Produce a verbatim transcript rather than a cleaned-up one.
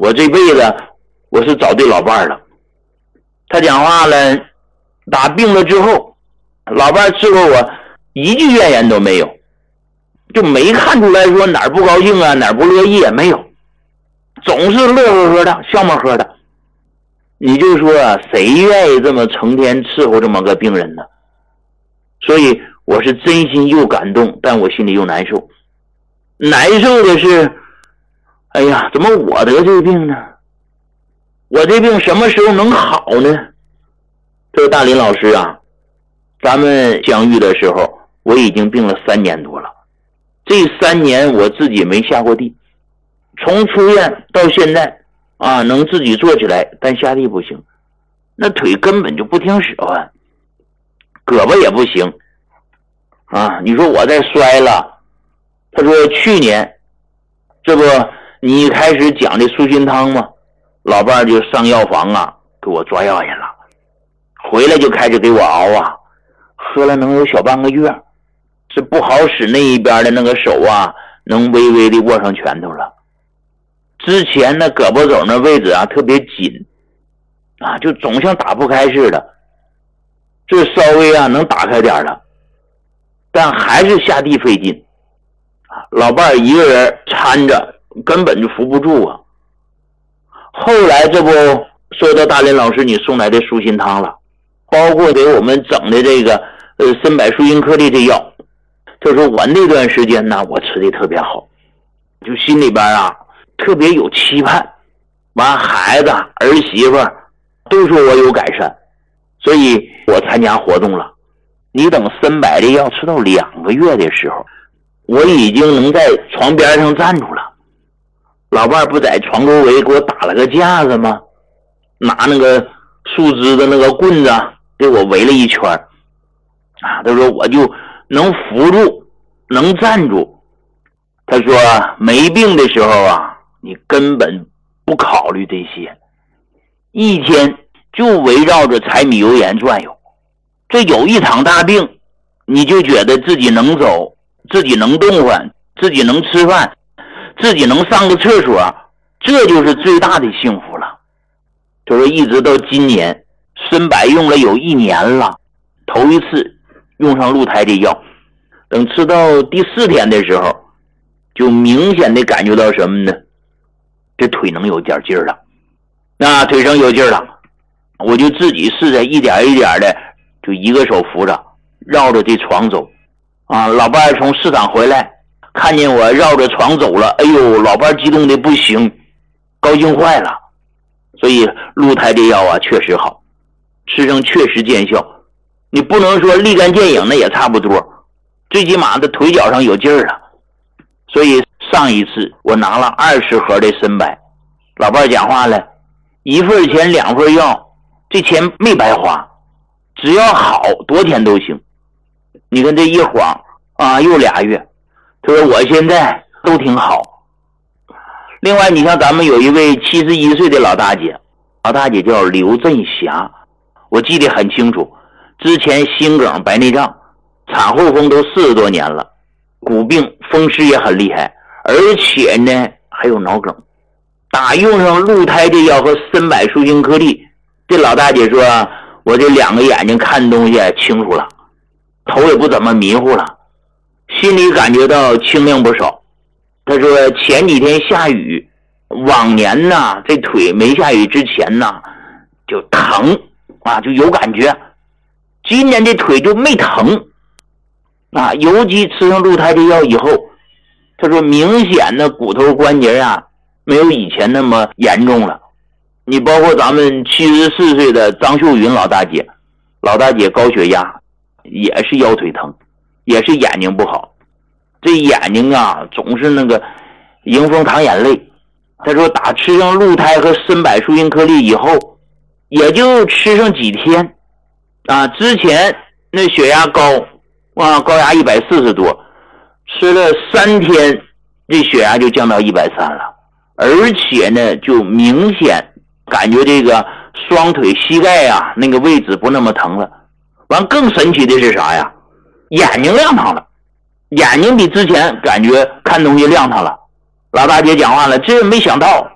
我这辈子我是找对老伴了。他讲话了，打病了之后，老伴伺候我一句怨言都没有，就没看出来说哪儿不高兴啊，哪儿不乐意也没有，总是乐呵呵的，笑呵呵的。你就说啊，谁愿意这么成天伺候这么个病人呢？所以我是真心又感动，但我心里又难受。难受的是，哎呀，怎么我得这病呢？我这病什么时候能好呢？这个大林老师啊，咱们相遇的时候我已经病了三年多了，这三年我自己没下过地，从出院到现在啊，能自己坐起来，但下地不行，那腿根本就不听使唤，胳膊也不行啊。你说我再摔了，他说去年这不你一开始讲的舒心汤吗？老伴就上药房啊，给我抓药去了，回来就开始给我熬啊，喝了能有小半个月，是不好使那一边的那个手啊，能微微的握上拳头了。之前那胳膊肘那位置啊特别紧啊，就总像打不开似的，这稍微啊能打开点了，但还是下地费劲啊，老伴一个人搀着根本就扶不住啊。后来这不说到大林老师你送来的舒心汤了，包括给我们整的这个呃参柏舒心颗粒这药，就说我那段时间呢我吃的特别好，就心里边啊特别有期盼，完孩子儿媳妇都说我有改善，所以我参加活动了。你等参柏的药吃到两个月的时候，我已经能在床边上站住了。老伴不在床周围给我打了个架子吗？拿那个树枝的那个棍子给我围了一圈啊，他说我就能扶住，能站住。他说没病的时候啊，你根本不考虑这些，一天就围绕着柴米油盐转悠，这有一场大病你就觉得自己能走，自己能动换，自己能吃饭，自己能上个厕所，这就是最大的幸福了。就说一直到今年参柏用了有一年了，头一次用上鹿胎这药，等吃到第四天的时候就明显的感觉到什么呢？这腿能有点劲儿了，那腿上有劲儿了，我就自己试着一点一点的就一个手扶着绕着这床走啊。老伴从市场回来看见我绕着床走了，哎呦，老伴激动的不行，高兴坏了。所以鹿胎这药啊确实好，吃上确实见效，你不能说立竿见影，那也差不多，最起码的腿脚上有劲儿了。所以上一次我拿了二十盒的参柏，老伴讲话了，一份钱两份药，这钱没白花，只要好多天都行。你看这一晃啊又俩月，他说我现在都挺好。另外你像咱们有一位七十一岁的老大姐，老大姐叫刘振霞，我记得很清楚，之前心梗白内障，产后风都四十多年了，骨病风湿也很厉害，而且呢还有脑梗。打用上鹿胎这药和参柏舒心颗粒，这老大姐说我这两个眼睛看东西清楚了，头也不怎么迷糊了，心里感觉到清亮不少。他说前几天下雨，往年呢这腿没下雨之前呢就疼啊，就有感觉，今年这腿就没疼啊，尤其吃上鹿胎这药以后，他说明显的骨头关节啊没有以前那么严重了。你包括咱们七十四岁的张秀云老大姐，老大姐高血压，也是腰腿疼，也是眼睛不好，这眼睛啊总是那个迎风淌眼泪。他说打吃上鹿胎和参柏舒心颗粒以后，也就吃上几天啊，之前那血压高啊，高压一百四十多，吃了三天这血压就降到一百三了，而且呢就明显感觉这个双腿膝盖啊那个位置不那么疼了。完更神奇的是啥呀？眼睛亮堂了，眼睛比之前感觉看东西亮堂了。老大姐讲话了，这没想到